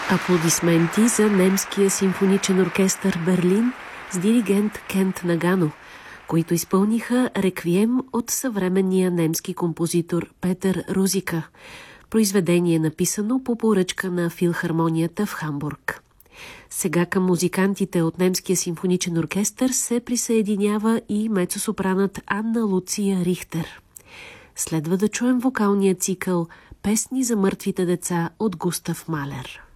Аплодисменти за немския симфоничен оркестър Берлин с диригент Кент Нагано, които изпълниха реквием от съвременния немски композитор Петър Рузика, произведение написано по поръчка на филхармонията в Хамбург. Сега към музикантите от немския симфоничен оркестър се присъединява и мецосопранът Анна Луция Рихтер. Следва да чуем вокалния цикъл «Песни за мъртвите деца» от Густав Малер.